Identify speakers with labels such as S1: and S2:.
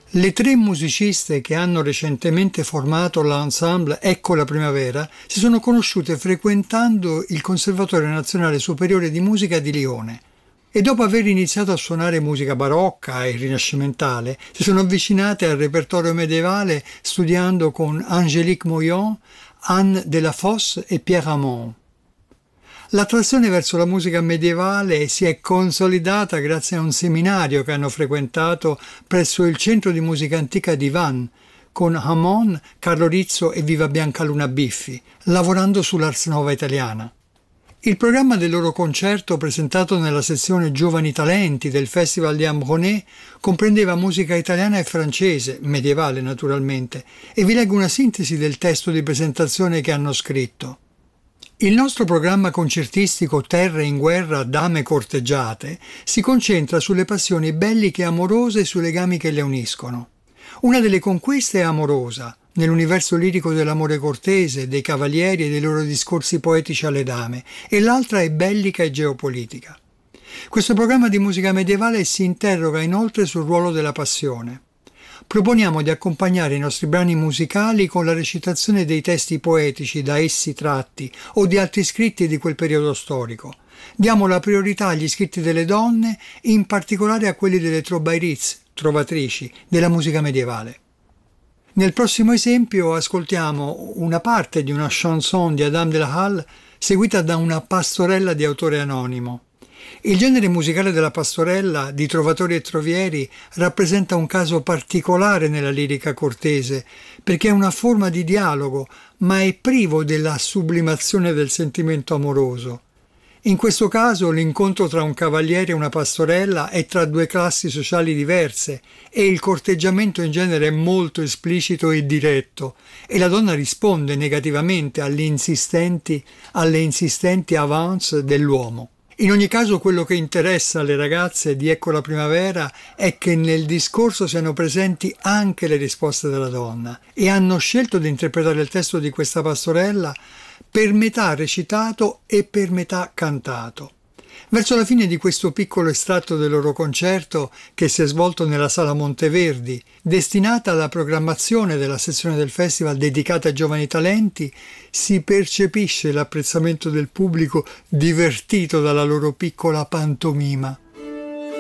S1: Le tre musiciste che hanno recentemente formato l'ensemble Ecco la Primavera si sono conosciute frequentando il Conservatorio Nazionale Superiore di Musica di Lione e dopo aver iniziato a suonare musica barocca e rinascimentale si sono avvicinate al repertorio medievale studiando con Angélique Moyon, Anne de la Fosse e Pierre Ramon. L'attrazione verso la musica medievale si è consolidata grazie a un seminario che hanno frequentato presso il Centro di Musica Antica di Vannes con Hamon, Carlo Rizzo e Viva Biancaluna Biffi, lavorando sull'Ars Nova italiana. Il programma del loro concerto, presentato nella sezione Giovani Talenti del Festival di Ambronay, comprendeva musica italiana e francese, medievale naturalmente, e vi leggo una sintesi del testo di presentazione che hanno scritto. Il nostro programma concertistico Terre in guerra, dame corteggiate si concentra sulle passioni belliche e amorose e sui legami che le uniscono. Una delle conquiste è amorosa, nell'universo lirico dell'amore cortese, dei cavalieri e dei loro discorsi poetici alle dame, e l'altra è bellica e geopolitica. Questo programma di musica medievale si interroga inoltre sul ruolo della passione. Proponiamo di accompagnare i nostri brani musicali con la recitazione dei testi poetici da essi tratti o di altri scritti di quel periodo storico. Diamo la priorità agli scritti delle donne, in particolare a quelli delle troubadours, trovatrici, della musica medievale. Nel prossimo esempio ascoltiamo una parte di una chanson di Adam de la Halle seguita da una pastorella di autore anonimo. Il genere musicale della pastorella, di trovatori e trovieri, rappresenta un caso particolare nella lirica cortese, perché è una forma di dialogo, ma è privo della sublimazione del sentimento amoroso. In questo caso l'incontro tra un cavaliere e una pastorella è tra due classi sociali diverse e il corteggiamento in genere è molto esplicito e diretto e la donna risponde negativamente alle insistenti avance dell'uomo. In ogni caso quello che interessa alle ragazze di Ecco la Primavera è che nel discorso siano presenti anche le risposte della donna e hanno scelto di interpretare il testo di questa pastorella per metà recitato e per metà cantato. Verso la fine di questo piccolo estratto del loro concerto, che si è svolto nella Sala Monteverdi, destinata alla programmazione della sezione del festival dedicata ai giovani talenti, si percepisce l'apprezzamento del pubblico divertito dalla loro piccola pantomima.